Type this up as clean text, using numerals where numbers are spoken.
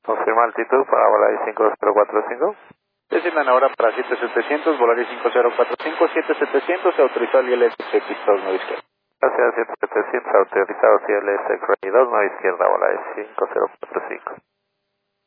Confirma altitud para Volaris 5045. Deciden ahora para 7700, Volaris 5045, 7700, se autorizó el ILS X2 9 izquierda. Gracias, 7700, autorizado CLS X2 9 izquierda, Volaris 5045.